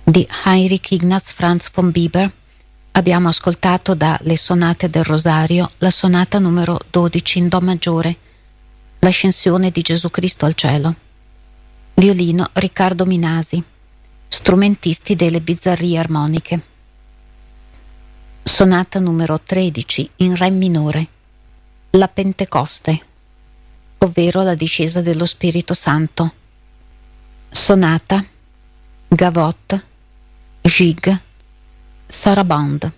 di Heinrich Ignaz Franz von Bieber abbiamo ascoltato da Le sonate del Rosario la sonata numero 12 in Do maggiore, l'ascensione di Gesù Cristo al cielo. Violino Riccardo Minasi, strumentisti delle Bizzarrie armoniche. Sonata numero 13 in Re minore, la Pentecoste, ovvero la discesa dello Spirito Santo. Sonata, Gavotte, Gigue, Sarabande.